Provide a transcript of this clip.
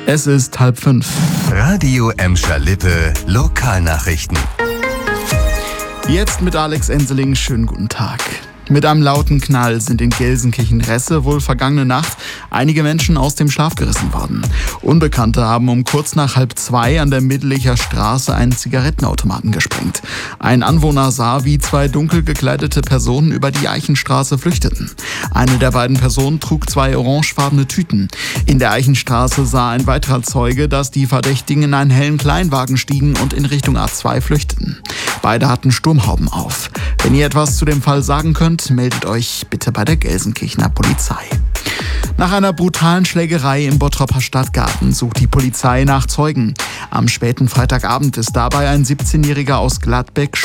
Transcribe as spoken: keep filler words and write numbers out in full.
Es ist halb fünf. Radio Emscher Lippe, Lokalnachrichten. Jetzt mit Alex Enseling, schönen guten Tag. Mit einem lauten Knall sind in Gelsenkirchen-Resse wohl vergangene Nacht einige Menschen aus dem Schlaf gerissen worden. Unbekannte haben um kurz nach halb zwei an der Mittelicher Straße einen Zigarettenautomaten gesprengt. Ein Anwohner sah, wie zwei dunkel gekleidete Personen über die Eichenstraße flüchteten. Eine der beiden Personen trug zwei orangefarbene Tüten. In der Eichenstraße sah ein weiterer Zeuge, dass die Verdächtigen in einen hellen Kleinwagen stiegen und in Richtung A zwei flüchteten. Beide hatten Sturmhauben auf. Wenn ihr etwas zu dem Fall sagen könnt, meldet euch bitte bei der Gelsenkirchener Polizei. Nach einer brutalen Schlägerei im Bottroper Stadtgarten sucht die Polizei nach Zeugen. Am späten Freitagabend ist dabei ein siebzehnjähriger aus Gladbeck